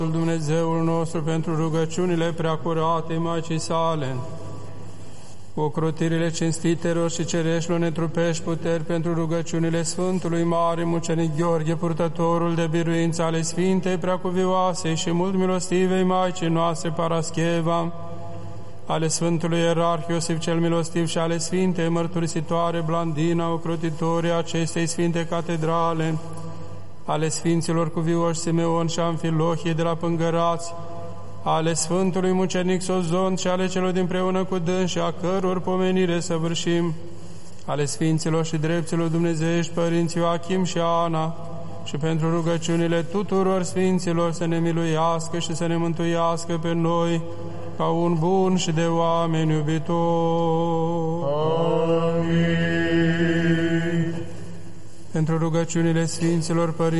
Dumnezeul nostru, pentru rugăciunile preacurate Maicii sale, cu ocrotirile cinstitelor și cereșilor netrupești puteri, pentru rugăciunile Sfântului Mare Mucenic Gheorghe, purtătorul de biruință ale Sfintei Preacuvioase și mult milostivei Maicii noastre Parascheva, ale Sfântului Ierarh Iosif cel Milostiv și ale Sfintei Mărturisitoare Blandina, ocrotitorii acestei Sfinte Catedrale, ale Sfinților Cuvioși Simeon și Amfilohie de la Pângărați, ale Sfântului Mucenic Sozon și ale celor dinpreună cu dânsi, a căror pomenire săvârșim, ale Sfinților și Drepților Dumnezeiești Părinți Ioachim și Ana, și pentru rugăciunile tuturor Sfinților să ne miluiască și să ne mântuiască pe noi, ca un bun și de oameni iubitor. Amin. Pentru rugăciunile Sfinților Părinți